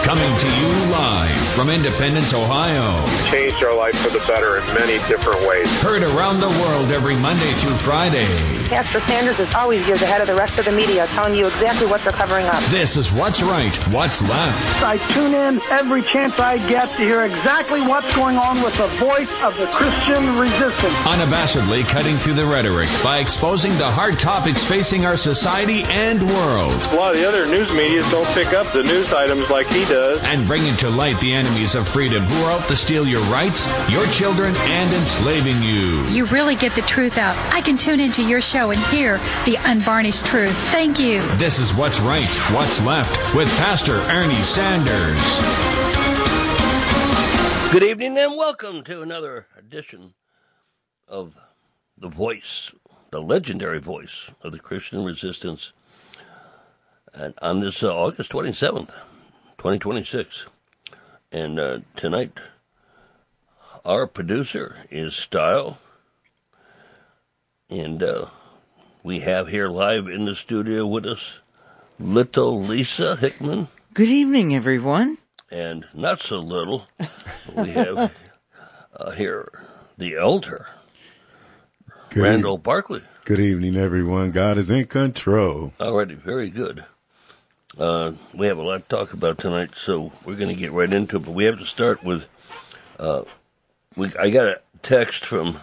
Coming to you live from Independence, Ohio. Changed our life for the better in many different ways. Heard around the world every Monday through Friday. Pastor Sanders is always years ahead of the rest of the media, telling you exactly what they're covering up. This is What's Right, What's Left. I tune in every chance I get to hear exactly what's going on with the voice of the Christian resistance. Unabashedly cutting through the rhetoric by exposing the hard topics facing our society and world. A lot of the other news medias don't pick up the news items like he does. And bringing to light the enemies of freedom who are out to steal your rights, your children, and enslaving you. You really get the truth out. I can tune into your show and hear the unvarnished truth. Thank you. This is What's Right, What's Left with Pastor Ernie Sanders. Good evening and welcome to another edition of The Voice, the legendary voice of the Christian resistance. And on this August 27th, 2026. And tonight, our producer is Style. And we have here live in the studio with us little Lisa Hickman. Good evening, everyone. And not so little, we have here the elder, Randall Barkley. Good evening, everyone. God is in control. Alrighty, very good. We have a lot to talk about tonight, so we're going to get right into it. But we have to start with, I got a text from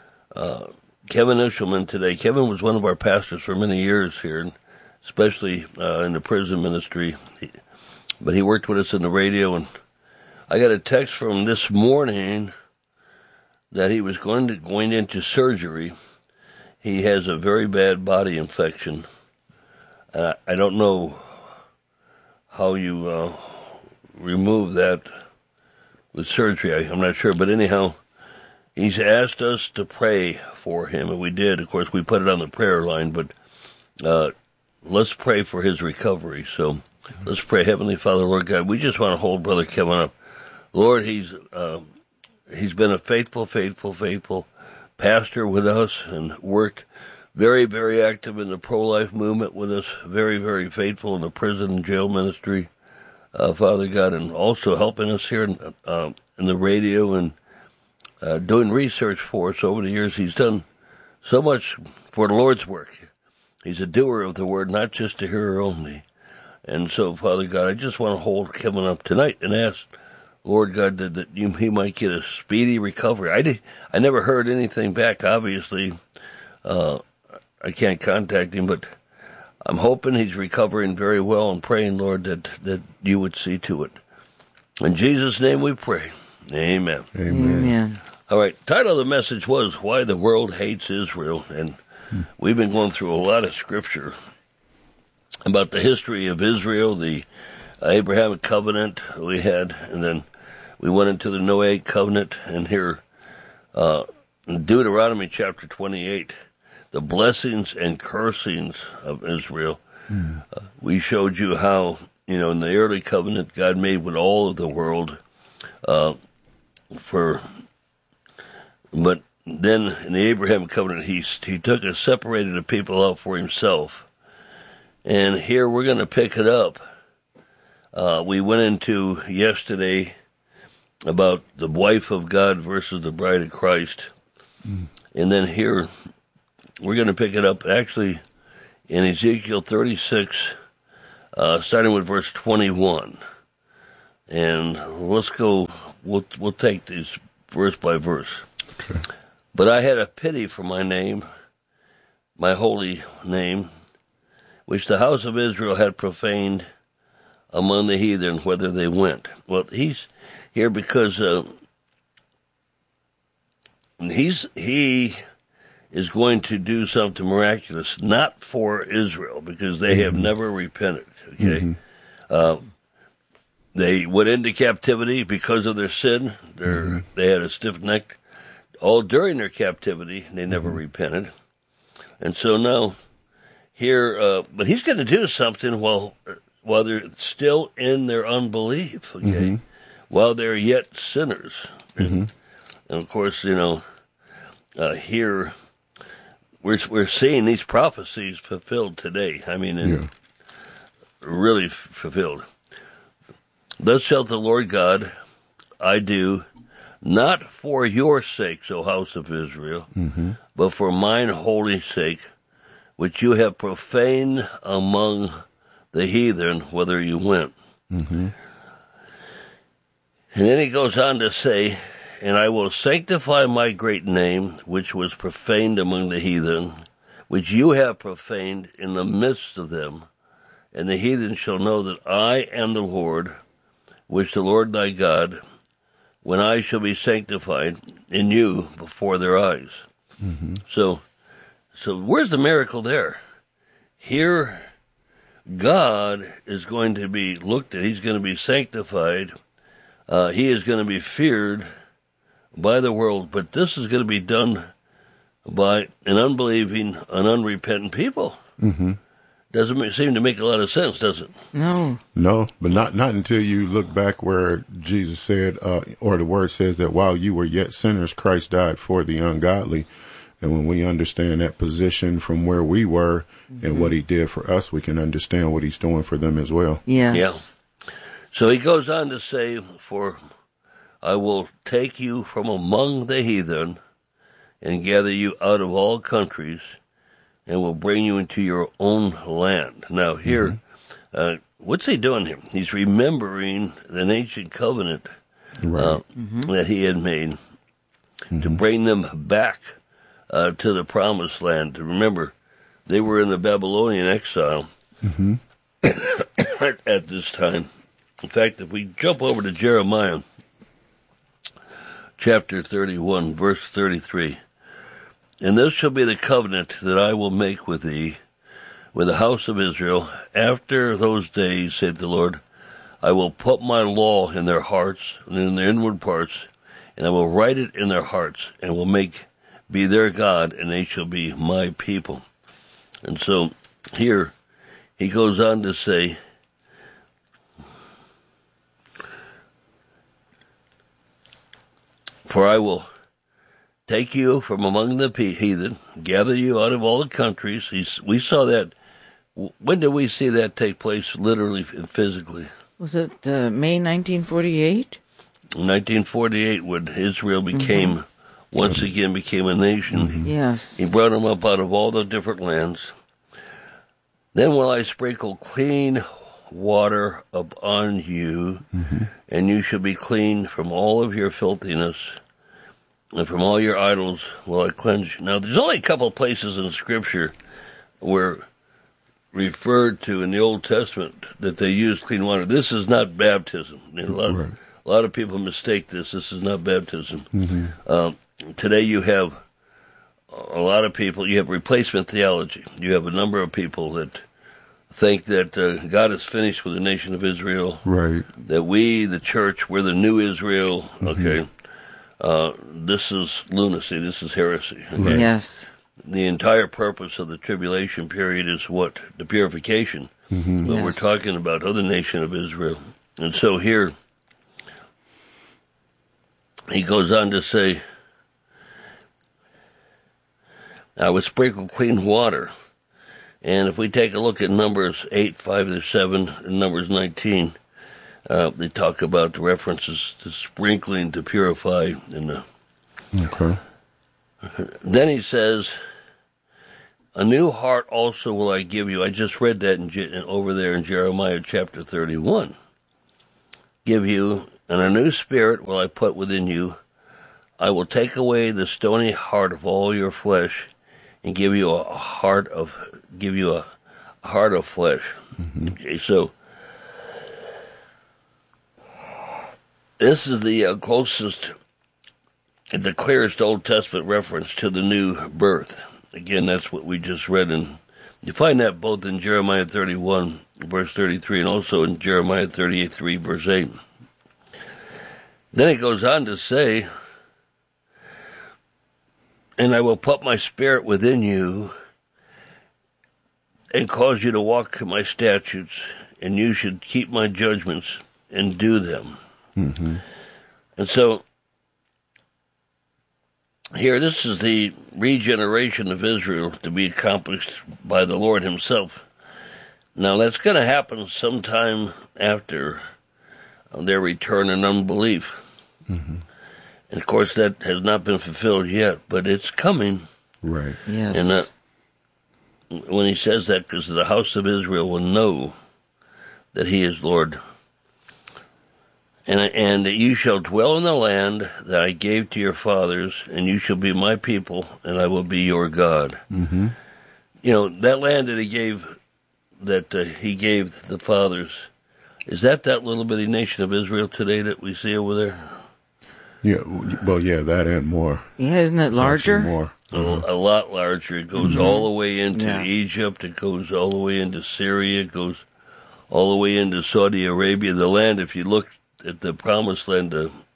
Kevin Ishelman today. Kevin was one of our pastors for many years here, especially in the prison ministry. But he worked with us in the radio, and I got a text from this morning that he was going into surgery. He has a very bad body infection. I don't know how you remove that with surgery. I'm not sure. But anyhow, he's asked us to pray for him, and we did. Of course, we put it on the prayer line, but let's pray for his recovery. So let's pray. Heavenly Father, Lord God, we just want to hold Brother Kevin up. Lord, he's been a faithful pastor with us and worked very, very active in the pro-life movement with us, very, very faithful in the prison and jail ministry, Father God, and also helping us here in the radio and doing research for us over the years. He's done so much for the Lord's work. He's a doer of the word, not just a hearer only. And so, Father God, I just want to hold Kevin up tonight and ask, Lord God, that he might get a speedy recovery. I never heard anything back, obviously. I can't contact him, but I'm hoping he's recovering very well and praying, Lord, that you would see to it. In Jesus' name we pray. Amen. Amen. All right, title of the message was Why the World Hates Israel, and we've been going through a lot of scripture about the history of Israel, the Abrahamic covenant we had, and then we went into the Noahic covenant, and here in Deuteronomy chapter 28, the blessings and cursings of Israel. We showed you how, in the early covenant, God made with all of the world but then in the Abrahamic covenant, he took and separated the people out for himself. And here we're going to pick it up. We went into yesterday about the wife of God versus the bride of Christ. And then here we're going to pick it up actually in Ezekiel 36, starting with verse 21. And let's go, we'll take these verse by verse. Okay. But I had a pity for my name, my holy name, which the house of Israel had profaned among the heathen, whither they went. Well, he's here because he is going to do something miraculous, not for Israel, because they have never repented, okay? They went into captivity because of their sin. They had a stiff neck all during their captivity. They never repented. And so now here, but he's going to do something while they're still in their unbelief, okay? While they're yet sinners. And of course, here we're seeing these prophecies fulfilled today. I mean, really fulfilled. Thus saith the Lord God, I do, not for your sakes, O house of Israel, but for mine holy sake, which you have profaned among the heathen, whither you went. And then he goes on to say, and I will sanctify my great name, which was profaned among the heathen, which you have profaned in the midst of them. And the heathen shall know that I am the Lord, which the Lord thy God, when I shall be sanctified in you before their eyes. So where's the miracle there? Here, God is going to be looked at. He's going to be sanctified. He is going to be feared by the world. But this is going to be done by an unbelieving, an unrepentant people. Doesn't seem to make a lot of sense, does it? No. No, but not until you look back where Jesus said, or the word says that while you were yet sinners, Christ died for the ungodly. And when we understand that position from where we were and what he did for us, we can understand what he's doing for them as well. Yes. Yeah. So he goes on to say, for I will take you from among the heathen and gather you out of all countries, and will bring you into your own land. Now here, what's he doing here? He's remembering an ancient covenant that he had made to bring them back to the promised land. Remember, they were in the Babylonian exile at this time. In fact, if we jump over to Jeremiah chapter 31, verse 33, and this shall be the covenant that I will make with thee, with the house of Israel. After those days, saith the Lord, I will put my law in their hearts and in their inward parts, and I will write it in their hearts, and will be their God, and they shall be my people. And so here he goes on to say, for I will take you from among the heathen, gather you out of all the countries. We saw that. When did we see that take place, literally and physically? Was it May 1948? 1948, when Israel became, once again, became a nation. Yes. He brought them up out of all the different lands. Then will I sprinkle clean water upon you, and you shall be clean from all of your filthiness, and from all your idols will I cleanse you. Now, there's only a couple of places in Scripture where referred to in the Old Testament that they used clean water. This is not baptism. A lot of people mistake this. This is not baptism. Today you have a lot of people, you have replacement theology. You have a number of people that think that God is finished with the nation of Israel. Right. That we, the church, we're the new Israel. Okay. This is lunacy. This is heresy. Okay? Yes. The entire purpose of the tribulation period is what? The purification. But we're talking about the nation of Israel. And so here, he goes on to say, I will sprinkle clean water. And if we take a look at Numbers 8, 5-7, and Numbers 19, they talk about the references to sprinkling to purify. Okay. Then he says, a new heart also will I give you. I just read that over there in Jeremiah chapter 31. Give you, and a new spirit will I put within you. I will take away the stony heart of all your flesh, and give you a heart of flesh. Okay, so this is the closest, the clearest Old Testament reference to the new birth. Again, that's what we just read, and you find that both in Jeremiah 31, verse 33, and also in Jeremiah 38, 3, verse 8. Then it goes on to say, and I will put my spirit within you and cause you to walk in my statutes, and you should keep my judgments and do them. And so here, this is the regeneration of Israel to be accomplished by the Lord himself. Now, that's going to happen sometime after their return in unbelief. Mm-hmm. And, of course, that has not been fulfilled yet, but it's coming. Right. Yes. And when he says that, because the house of Israel will know that he is Lord. And you shall dwell in the land that I gave to your fathers, and you shall be my people, and I will be your God. Mm-hmm. You know, that land that he gave the fathers, is that little bitty nation of Israel today that we see over there? Yeah, well, yeah, that and more. Yeah, isn't it larger? More. A lot larger. It goes all the way into Egypt. It goes all the way into Syria. It goes all the way into Saudi Arabia. The land, if you look at the Promised Land,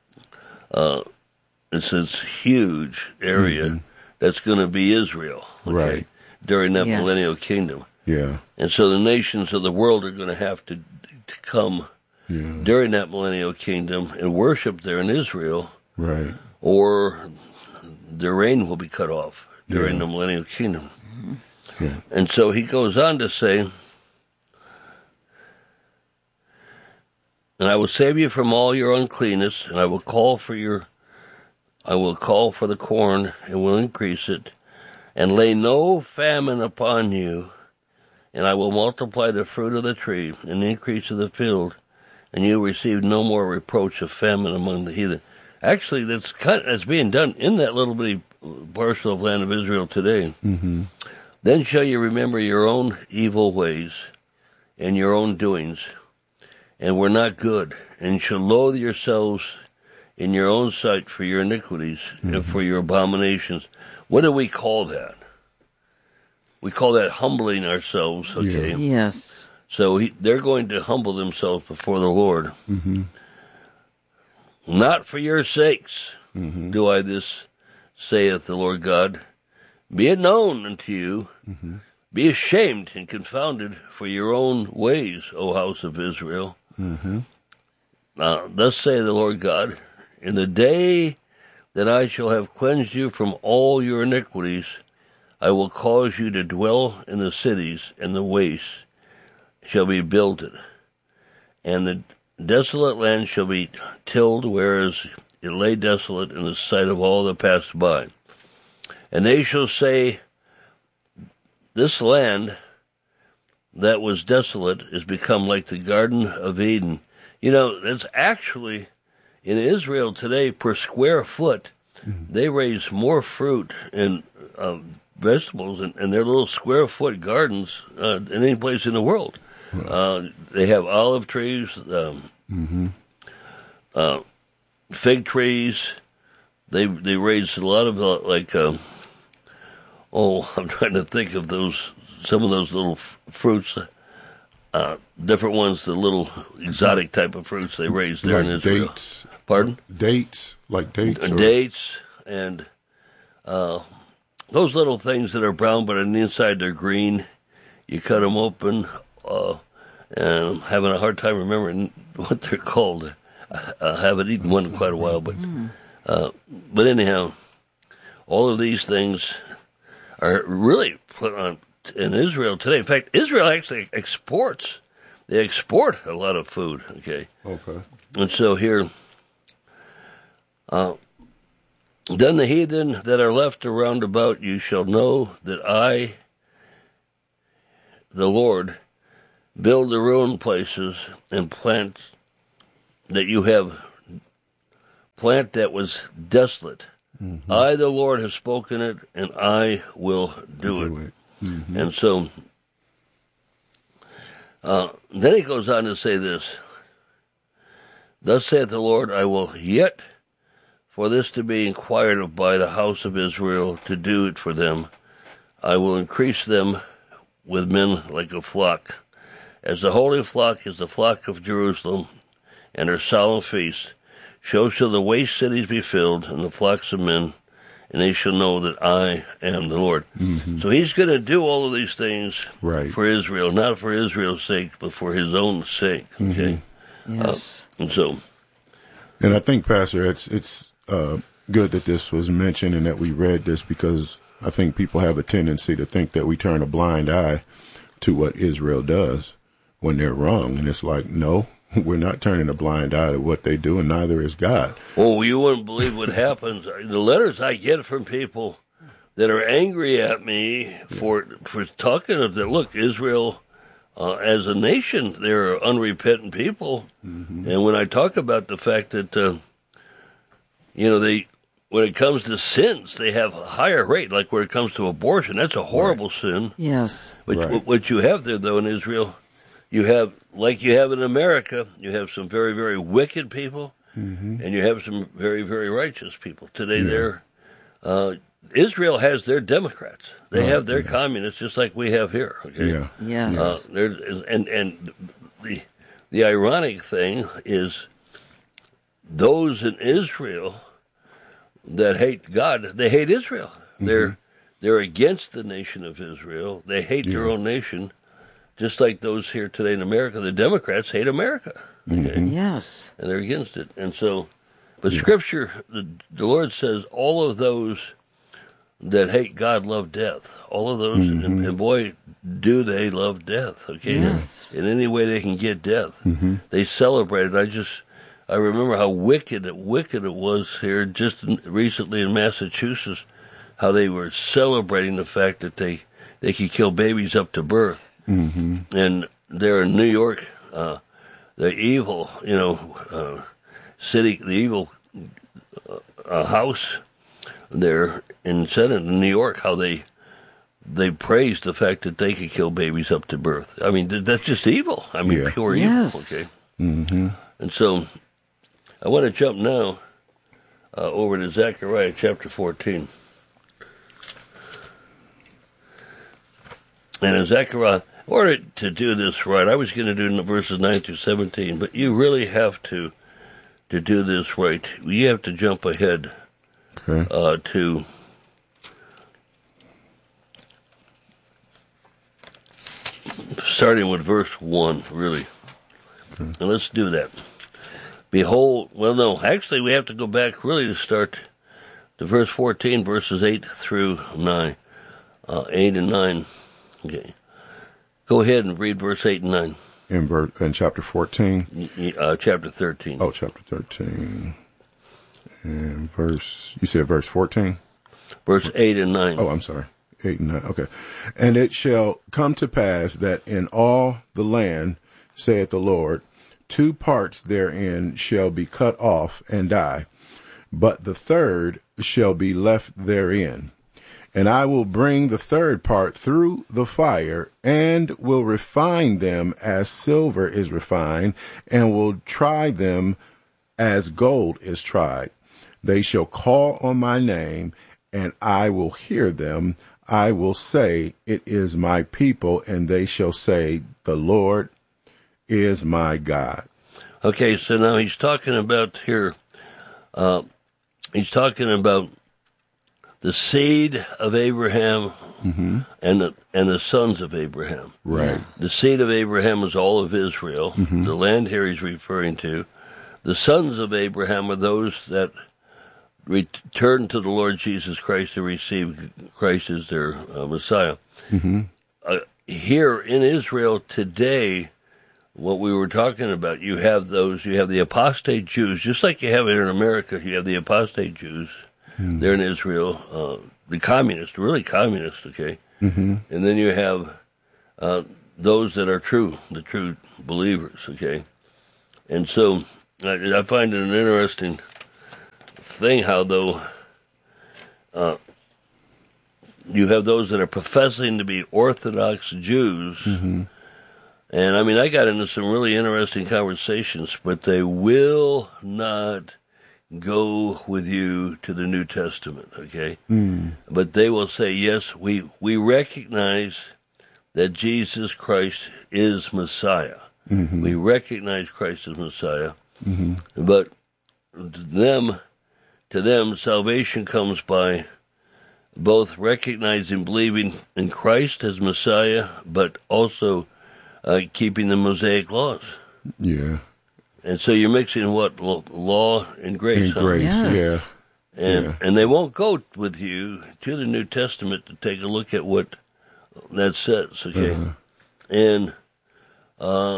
it's this huge area that's going to be Israel, right, during that millennial kingdom. Yeah. And so the nations of the world are going to have to come during that millennial kingdom and worship there in Israel, right, or their reign will be cut off during the millennial kingdom. Yeah. And so he goes on to say, and I will save you from all your uncleanness, and I will call for the corn, and will increase it, and lay no famine upon you, and I will multiply the fruit of the tree, and the increase of the field, and you receive no more reproach of famine among the heathen. Actually, that's being done in that little bitty parcel of land of Israel today. Mm-hmm. Then shall you remember your own evil ways, and your own doings, and were not good, and shall loathe yourselves in your own sight for your iniquities and for your abominations. What do we call that? We call that humbling ourselves, okay? Yeah. Yes. So they're going to humble themselves before the Lord. Mm-hmm. Not for your sakes do I this, saith the Lord God. Be it known unto you, be ashamed and confounded for your own ways, O house of Israel. Mm-hmm. Thus saith the Lord God, in the day that I shall have cleansed you from all your iniquities, I will cause you to dwell in the cities, and the wastes shall be builded, and the desolate land shall be tilled, whereas it lay desolate in the sight of all that passed by. And they shall say, this land that was desolate is become like the Garden of Eden. You know, it's actually, in Israel today, per square foot, they raise more fruit and vegetables in their little square foot gardens than any place in the world. They have olive trees, fig trees. They raise a lot of I'm trying to think of some of those little fruits, different ones, the little exotic type of fruits they raise there in Israel. Dates. Pardon? Dates, like dates. Dates and those little things that are brown, but on the inside they're green. You cut them open, and I'm having a hard time remembering what they're called. I haven't eaten one in quite a while, but anyhow, all of these things are really put on in Israel today. In fact, Israel actually exports. They export a lot of food. Okay. And so here, then the heathen that are left around about you shall know that I, the Lord, build the ruined places and plant that you have plant that was desolate. I, the Lord, have spoken it, and I will do it. And so, then he goes on to say this. Thus saith the Lord, I will yet for this to be inquired of by the house of Israel, to do it for them. I will increase them with men like a flock. As the holy flock is the flock of Jerusalem, and her solemn feast, so shall the waste cities be filled, and the flocks of men, and they shall know that I am the Lord. So he's going to do all of these things for Israel, not for Israel's sake, but for his own sake. Okay? Yes. And I think, Pastor, it's good that this was mentioned and that we read this, because I think people have a tendency to think that we turn a blind eye to what Israel does when they're wrong. And it's like, no, We're not turning a blind eye to what they do, and neither is God. Well, you wouldn't believe what happens. The letters I get from people that are angry at me for talking of that. Look, Israel as a nation, they're unrepentant people, and when I talk about the fact that they, when it comes to sins, they have a higher rate. Like when it comes to abortion, that's a horrible sin. Yes. What you have there, though, in Israel, you have, like you have in America, you have some very, very wicked people, and you have some very, very righteous people. Today, Israel has their Democrats. They have their communists, just like we have here. Okay? Yeah. Yes. And the ironic thing is, those in Israel that hate God, they hate Israel. They're against the nation of Israel. They hate their own nation, just like those here today in America. The Democrats hate America. Okay? Yes. And they're against it. And so, but Scripture, the Lord says, all of those that hate God love death. All of those, and boy, do they love death. Okay, yes. In any way they can get death, they celebrate it. I remember how wicked it was here just recently in Massachusetts, how they were celebrating the fact that they could kill babies up to birth. And there in New York, the evil, city, the evil House there in Senate in New York, how they praised the fact that they could kill babies up to birth. I mean, that's just evil. I mean, pure evil. Okay. And so, I want to jump now over to Zechariah chapter 14. And in Zechariah, in order to do this right, I was going to do verses 9 through 17, but you really have to do this right. You have to jump ahead to starting with verse 1, really. And let's do that. Behold, well, no, actually we have to go back really to start to verse 14, verses 8 through 9. 8 and 9. Okay. Go ahead and read verse 8 and 9. In chapter 14? Chapter 13. Oh, chapter 13. And you said verse 14? Verse 8 and 9. Oh, I'm sorry. 8 and 9. Okay. And it shall come to pass that in all the land, saith the Lord, 2 parts therein shall be cut off and die, but the third shall be left therein. And I will bring the third part through the fire, and will refine them as silver is refined, and will try them as gold is tried. They shall call on my name, and I will hear them. I will say, it is my people, and they shall say, the Lord is my God. Okay, so now he's talking about here, he's talking about the seed of Abraham and the sons of Abraham. Right. The seed of Abraham is all of Israel. The land here he's referring to. The sons of Abraham are those that return to the Lord Jesus Christ and receive Christ as their Messiah. Here in Israel today, what we were talking about, you have the apostate Jews, just like you have here in America. You have the apostate Jews. They're in Israel, the communists, really communist, okay? And then you have those that are the true believers, okay? And so I find it an interesting thing how, though, you have those that are professing to be Orthodox Jews, and I mean, I got into some really interesting conversations, but they will not go with you to the New Testament, okay? But they will say, yes, we recognize that Jesus Christ is Messiah. We recognize Christ as Messiah. But to them, salvation comes by both recognizing, believing in Christ as Messiah, but also keeping the Mosaic laws. Yeah. And so you're mixing what? Law and grace. And grace, Yes. And they won't go with you to the New Testament to take a look at what that says, okay? And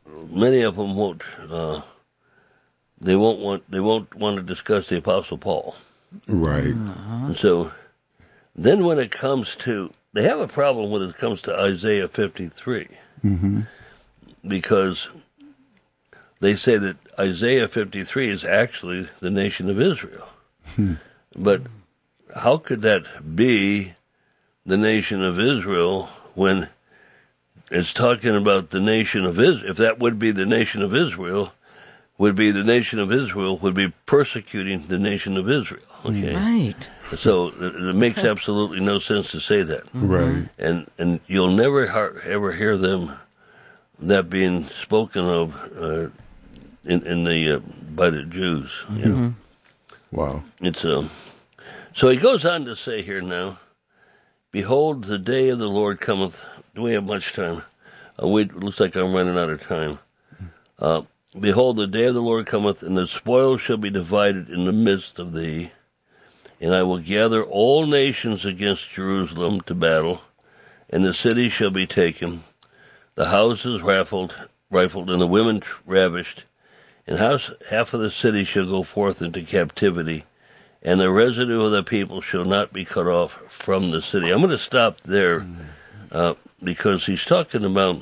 many of them won't. They won't want to discuss the Apostle Paul. Right. And so, then when it comes to, they have a problem when it comes to Isaiah 53, because they say that Isaiah 53 is actually the nation of Israel. But how could that be the nation of Israel when it's talking about the nation of Israel? If that would be the nation of Israel, would be persecuting the nation of Israel. Okay, Right. so it makes absolutely no sense to say that. Right. And you'll never ever hear that being spoken of in the by the Jews. You know? Wow. It's so he goes on to say here now, behold, the day of the Lord cometh. Do we have much time? It looks like I'm running out of time. Behold, the day of the Lord cometh, and the spoil shall be divided in the midst of thee. And I will gather all nations against Jerusalem to battle, and the city shall be taken, the houses rifled, and the women ravished, and half of the city shall go forth into captivity, and the residue of the people shall not be cut off from the city. I'm going to stop there because he's talking about,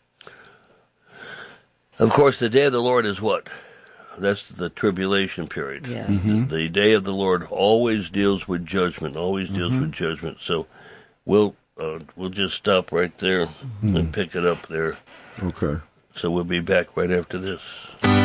of course, the day of the Lord is what? That's the tribulation period. Yes. The day of the Lord always deals with judgment, So we'll just stop right there and pick it up there. Okay. So we'll be back right after this.